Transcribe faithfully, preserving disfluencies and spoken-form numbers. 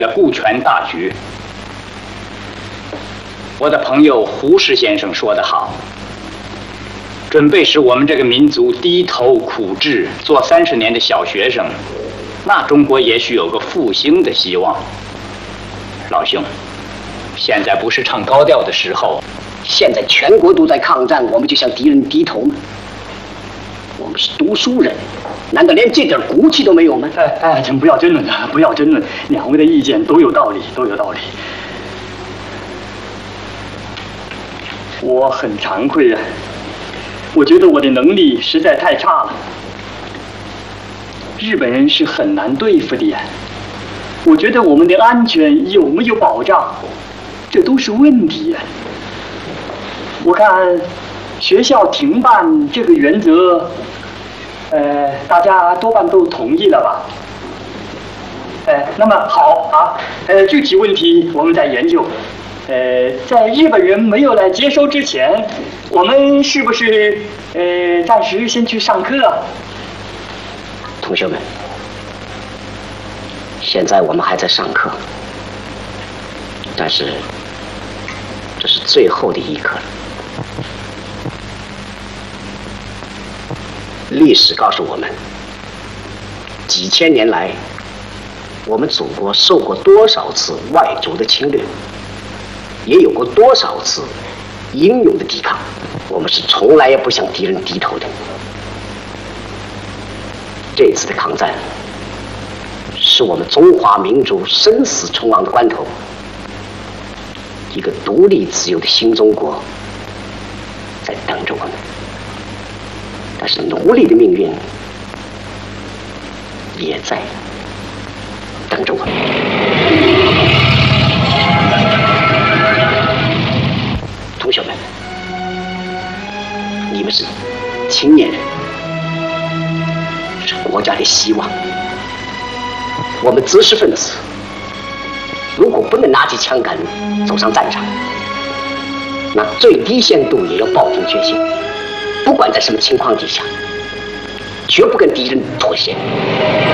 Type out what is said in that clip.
的顾全大局。我的朋友胡适先生说得好，准备使我们这个民族低头苦志，做三十年的小学生，那中国也许有个复兴的希望。老兄，现在不是唱高调的时候。 现在全国都在抗战，我们就向敌人低头吗？我们是读书人，难道连这点骨气都没有吗？ 哎哎，请不要争论了，不要争论，两位的意见都有道理，都有道理。我很惭愧呀、啊，我觉得我的能力实在太差了。日本人是很难对付的呀，我觉得我们的安全有没有保障，这都是问题呀。我看学校停办这个原则，呃，大家多半都同意了吧？呃，那么好啊，呃，具体问题我们再研究。呃，在日本人没有来接收之前，我们是不是呃暂时先去上课啊？ 同学们，现在我们还在上课，但是这是最后的一课了。历史告诉我们，几千年来，我们祖国受过多少次外族的侵略，也有过多少次英勇的抵抗，我们是从来也不向敌人低头的。这次的抗战，是我们中华民族生死存亡的关头，一个独立自由的新中国在等着我们。但是奴隶的命运也在等着我们。同学们，你们是青年人，是国家的希望。我们知识分子如果不能拿起枪杆走上战场，那最低限度也要抱定决心，不管在什么情况底下，绝不跟敌人妥协。